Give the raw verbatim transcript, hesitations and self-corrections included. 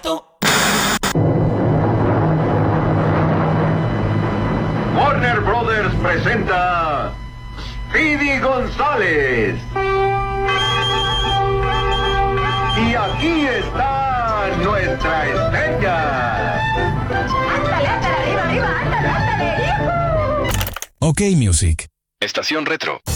Warner Brothers presenta Speedy González. Y aquí está nuestra estrella. ¡Ándale, ándale, arriba, arriba! ¡Ándale, ándale! ¡Yujú! OK Music. Estación Retro.